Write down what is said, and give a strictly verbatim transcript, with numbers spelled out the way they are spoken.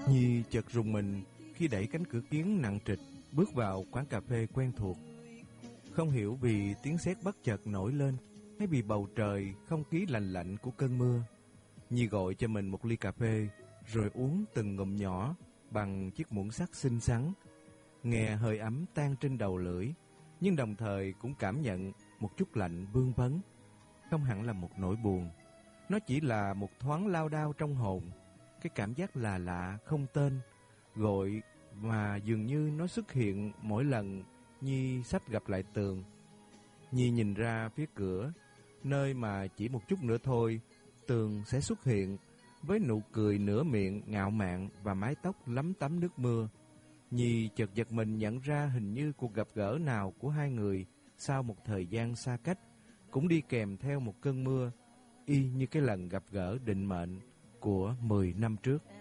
Nhi chợt rùng mình khi đẩy cánh cửa kiến nặng trịch bước vào quán cà phê quen thuộc. Không hiểu vì tiếng sét bất chợt nổi lên hay vì bầu trời không khí lạnh lạnh của cơn mưa, Nhi gọi cho mình một ly cà phê rồi uống từng ngụm nhỏ bằng chiếc muỗng sắt xinh xắn. Nghe hơi ấm tan trên đầu lưỡi, nhưng đồng thời cũng cảm nhận một chút lạnh vương vấn. Không hẳn là một nỗi buồn, nó chỉ là một thoáng lao đao trong hồn. Cái cảm giác là lạ không tên, gọi mà dường như nó xuất hiện mỗi lần Nhi sắp gặp lại Tường. Nhi nhìn ra phía cửa, nơi mà chỉ một chút nữa thôi Tường sẽ xuất hiện, với nụ cười nửa miệng ngạo mạn và mái tóc lấm tấm nước mưa. Nhi chợt giật mình nhận ra hình như cuộc gặp gỡ nào của hai người sau một thời gian xa cách cũng đi kèm theo một cơn mưa, y như cái lần gặp gỡ định mệnh của mười năm trước.